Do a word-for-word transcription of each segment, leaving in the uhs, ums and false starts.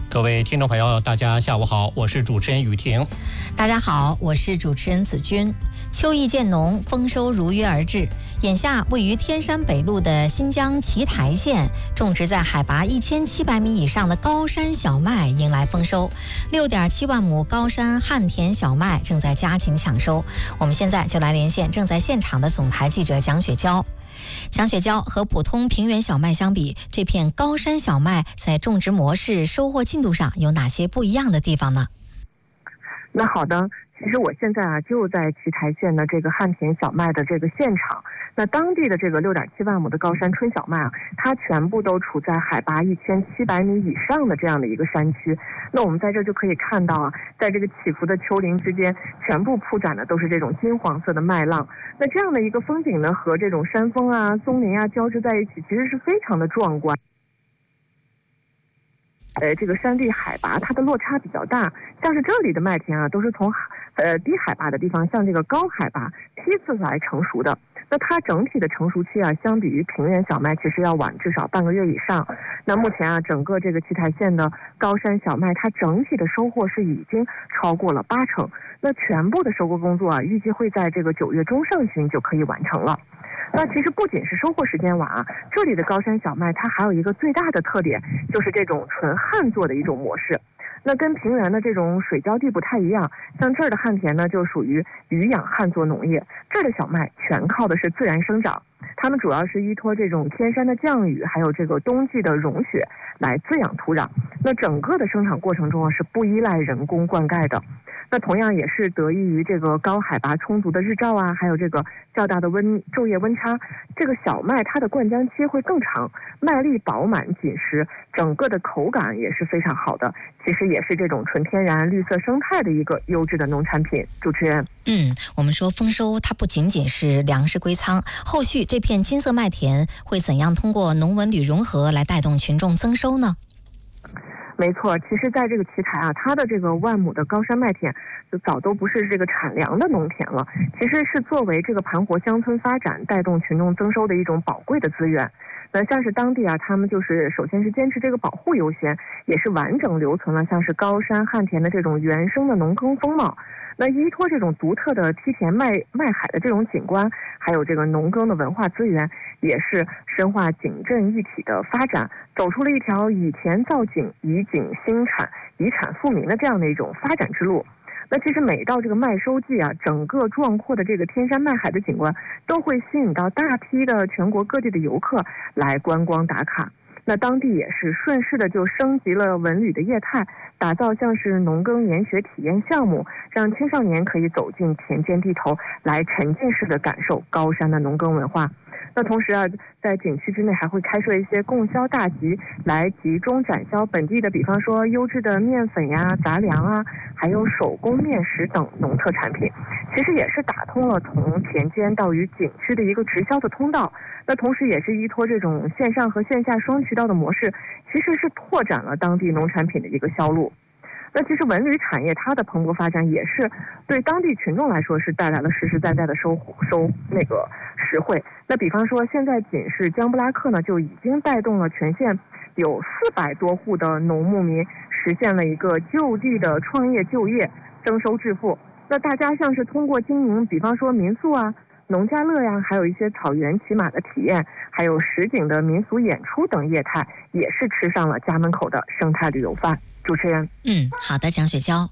各位听众朋友，大家下午好，我是主持人雨婷。 大家好，我是主持人子君。秋意渐浓，丰收如约而至。眼下，位于天山北路的新疆奇台县，种植在海拔一千七百米以上的高山小麦迎来丰收。六点七万亩高山旱田小麦正在加紧抢收。我们现在就来连线正在现场的总台记者蒋雪娇。蒋雪娇，和普通平原小麦相比，这片高山小麦在种植模式、收获进度上有哪些不一样的地方呢？ 那好的，其实我现在啊就在奇台县的这个旱田小麦的这个现场。那当地的这个六点七万亩的高山春小麦啊，它全部都处在海拔一千七百米以上的这样的一个山区。那我们在这就可以看到啊，在这个起伏的丘陵之间，全部铺展的都是这种金黄色的麦浪。那这样的一个风景呢，和这种山峰啊、松林啊交织在一起，其实是非常的壮观。呃，这个山地海拔它的落差比较大，像是这里的麦田啊，都是从呃低海拔的地方向这个高海拔梯次来成熟的。那它整体的成熟期啊，相比于平原小麦其实要晚至少半个月以上。那目前啊，整个这个奇台县的高山小麦，它整体的收获是已经超过了八成。那全部的收割工作啊，预计会在这个九月中上旬就可以完成了。那其实不仅是收获时间晚啊，这里的高山小麦它还有一个最大的特点，就是这种纯旱作的一种模式。那跟平原的这种水浇地不太一样，像这儿的旱田呢，就属于雨养旱作农业。这儿的小麦全靠的是自然生长，它们主要是依托这种天山的降雨，还有这个冬季的融雪来滋养土壤。那整个的生产过程中啊，是不依赖人工灌溉的。那同样也是得益于这个高海拔充足的日照啊，还有这个较大的温昼夜温差，这个小麦它的灌浆期会更长，麦粒饱满紧实，整个的口感也是非常好的。其实也是这种纯天然绿色生态的一个优质的农产品。主持人， 嗯，我们说丰收它不仅仅是粮食归仓，后续这片金色麦田会怎样通过农文旅融合来带动群众增收呢？ 没错，其实在这个奇台啊，它的这个万亩的高山麦田就早都不是这个产粮的农田了，其实是作为这个盘活乡村发展、带动群众增收的一种宝贵的资源。那像是当地啊，他们就是首先是坚持这个保护优先，也是完整留存了像是高山旱田的这种原生的农耕风貌。那依托这种独特的梯田麦麦海的这种景观，还有这个农耕的文化资源，也是深化景镇一体的发展，走出了一条以田造景、以景兴产、以产富民的这样的一种发展之路。那其实每到这个麦收季啊，整个壮阔的这个天山麦海的景观都会吸引到大批的全国各地的游客来观光打卡。那当地也是顺势的就升级了文旅的业态，打造像是农耕研学体验项目，让青少年可以走进田间地头，来沉浸式的感受高山的农耕文化。那同时啊，在景区之内还会开设一些供销大集，来集中展销本地的，比方说优质的面粉呀、杂粮啊，还有手工面食等农特产品。其实也是打通了从田间到于景区的一个直销的通道。那同时也是依托这种线上和线下双渠道的模式，其实是拓展了当地农产品的一个销路。那其实文旅产业它的蓬勃发展，也是对当地群众来说是带来了实实在在的收收那个实惠。那比方说，现在仅是江布拉克呢，就已经带动了全县有四百多户的农牧民实现了一个就地的创业就业、增收致富。那大家像是通过经营，比方说民宿啊、农家乐呀，还有一些草原骑马的体验，还有实景的民俗演出等业态，也是吃上了家门口的生态旅游饭。主持人， 嗯，好的，蒋雪娇。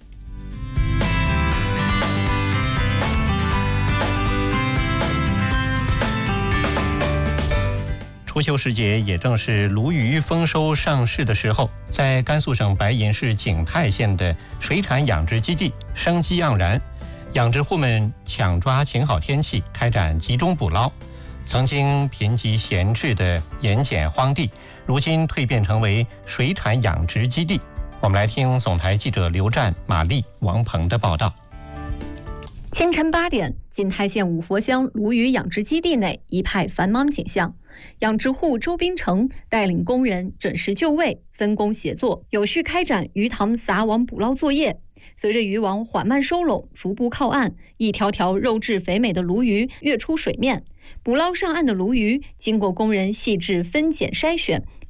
初秋时节也正是鲈鱼丰收上市的时候，在甘肃省白银市景泰县的水产养殖基地生机盎然，养殖户们抢抓晴好天气，开展集中捕捞。曾经贫瘠闲置的盐碱荒地，如今蜕变成为水产养殖基地。我们来听总台记者刘战、马丽、王鹏的报道。 清晨八点，景泰县五佛乡鲈鱼养殖基地内一派繁忙景象。养殖户周斌成带领工人准时就位，分工协作，有序开展鱼塘撒网捕捞作业。随着渔网缓慢收拢，逐步靠岸，一条条肉质肥美的鲈鱼跃出水面。捕捞上岸的鲈鱼经过工人细致分拣筛选，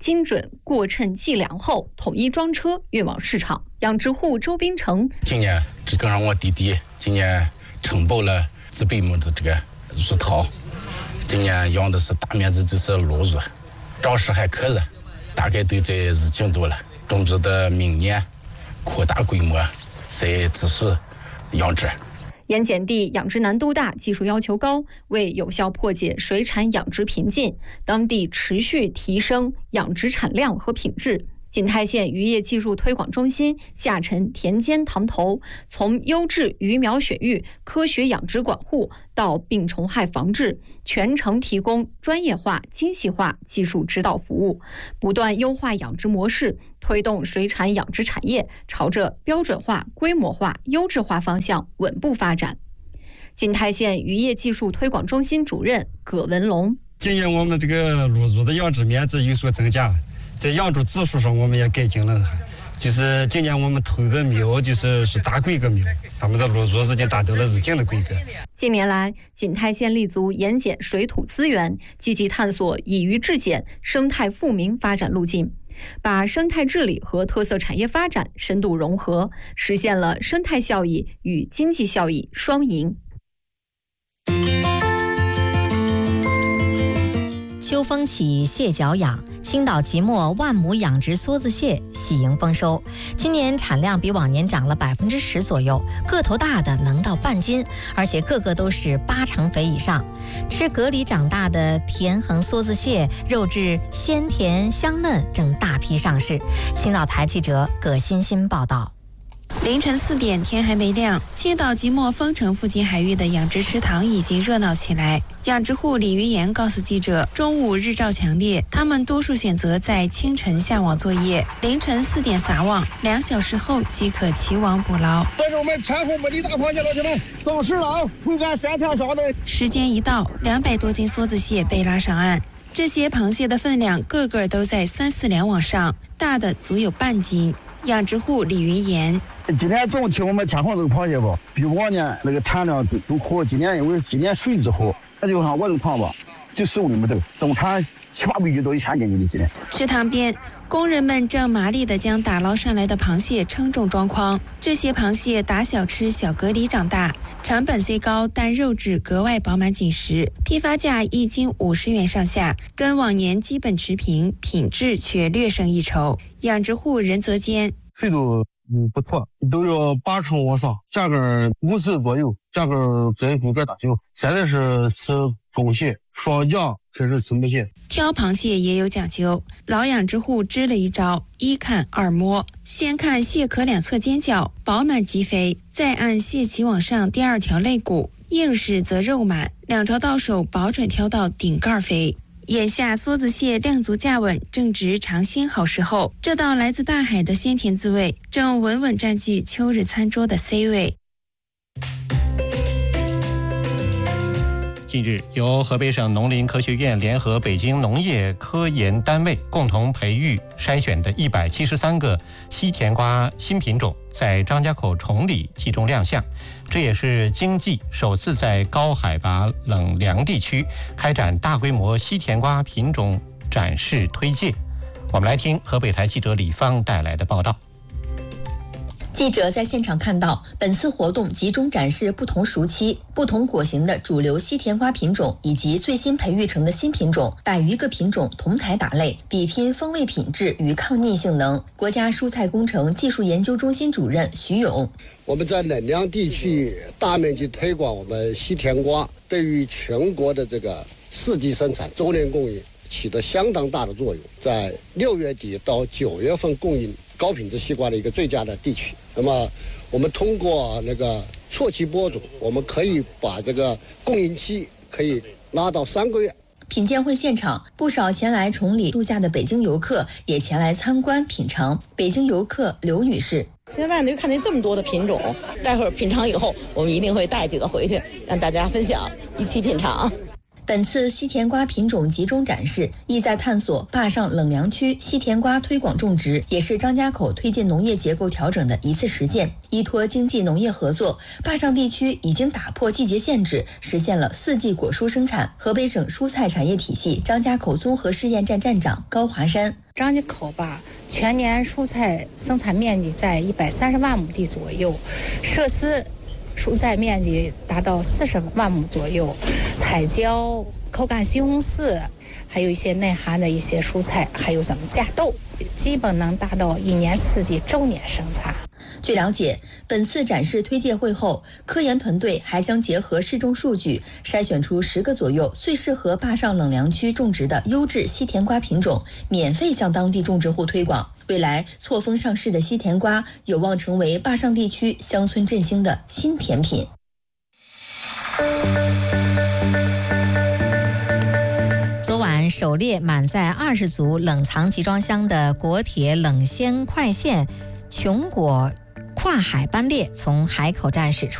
精准过秤计量后，统一装车运往市场。养殖户周斌成今年只跟上我弟弟，今年承包了几百亩的这个鱼塘，今年养的是大面积，就是鲈鱼，长势还可以，大概都在日进度了。种植的明年扩大规模，再继续养殖。 盐碱地养殖难度大，技术要求高，为有效破解水产养殖瓶颈，当地持续提升养殖产量和品质。锦泰县渔业技术推广中心下沉田间塘头，从优质鱼苗选育、科学养殖管护到病虫害防治，全程提供专业化、精细化技术指导服务，不断优化养殖模式，推动水产养殖产业朝着标准化、规模化、优质化方向稳步发展。锦泰县渔业技术推广中心主任葛文龙： 今年我们这个鲈鱼的养殖面积有所增加，在养殖技术上我们也改进了，就是今年我们投的苗就是是大规格苗，他们的鲈鱼已经达到了日进的规格。 近年来，锦泰县立足盐碱水土资源，积极探索以渔制碱、生态富民发展路径，把生态治理和特色产业发展深度融合，实现了生态效益与经济效益双赢。 秋风起，蟹脚痒。青岛即墨万亩养殖梭子蟹喜迎丰收，今年产量比往年涨了百分之十左右，个头大的能到半斤，而且个个都是八成肥以上。吃蛤里长大的田横梭子蟹，肉质鲜甜香嫩，正大批上市。青岛台记者葛欣欣报道。 凌晨四点，天还没亮，青岛即墨丰城附近海域的养殖池塘已经热闹起来。养殖户李云岩告诉记者，中午日照强烈，他们多数选择在清晨下网作业，凌晨四点撒网，两小时后即可起网捕捞。 带着我们前后本地大螃蟹，老铁们上市了，回干咸菜啥的。 时间一到，两百多斤梭子蟹被拉上岸，这些螃蟹的分量个个都在三四两往上，大的足有半斤。养殖户李云岩： 今天中午起我们天上这个螃蟹吧，比往年那个产量都都好。今年因为今年水质好，那就像我这个塘吧，就十五里没头，总产七八百斤到一千斤的今年。 池塘边，工人们正麻利地将打捞上来的螃蟹称重装筐。这些螃蟹打小吃小蛤蜊长大，成本虽高，但肉质格外饱满紧实，批发价一斤五十元上下，跟往年基本持平，品质却略胜一筹。养殖户任泽坚： 肥度嗯不错，都要八成往上，价格五十左右，价格在骨骼大小。现在是吃公蟹，双降开始吃母蟹。 挑螃蟹也有讲究，老养殖户支了一招：一看二摸，先看蟹壳两侧尖角饱满极肥，再按蟹鳍往上第二条肋骨，硬实则肉满，两招到手，保准挑到顶盖肥。眼下梭子蟹量足价稳，正值尝鲜好时候，这道来自大海的鲜甜滋味正稳稳占据秋日餐桌的 C 位。 近日，由河北省农林科学院联合北京农业科研单位共同培育筛选的一百七十三个西甜瓜新品种在张家口崇礼集中亮相，这也是经济首次在高海拔冷凉地区开展大规模西甜瓜品种展示推介。我们来听河北台记者李芳带来的报道。 记者在现场看到，本次活动集中展示不同熟期、不同果型的主流西甜瓜品种，以及最新培育成的新品种，百余个品种同台打擂，比拼风味品质与抗逆性能。国家蔬菜工程技术研究中心主任徐勇： 我们在冷凉地区大面积推广我们西甜瓜，对于全国的这个四季生产、周年供应起得相当大的作用，在六月底到九月份供应高品质西瓜的一个最佳的地区。那么我们通过那个错期播种，我们可以把这个供应期可以拉到三个月。 品鉴会现场，不少前来崇礼度假的北京游客也前来参观品尝。北京游客刘女士： 现在呢，看见这么多的品种，待会儿品尝以后，我们一定会带几个回去，让大家分享，一起品尝。 本次西甜瓜品种集中展示，意在探索坝上冷凉区西甜瓜推广种植，也是张家口推进农业结构调整的一次实践。依托经济农业合作，坝上地区已经打破季节限制，实现了四季果蔬生产。河北省蔬菜产业体系张家口综合试验站站长高华山： 张家口吧，全年蔬菜生产面积在一百三十万亩地左右，设施蔬菜面积达到四十万亩左右，彩椒、口感西红柿，还有一些内涵的一些蔬菜，还有咱们架豆，基本能达到一年四季周年生产。 据了解，本次展示推介会后，科研团队还将结合市种数据，筛选出十个左右最适合坝上冷凉区种植的优质西甜瓜品种，免费向当地种植户推广。未来错峰上市的西甜瓜有望成为坝上地区乡村振兴的新甜品。 昨晚首列满载二十组冷藏集装箱的国铁冷鲜快线琼果跨海班列从海口站驶出。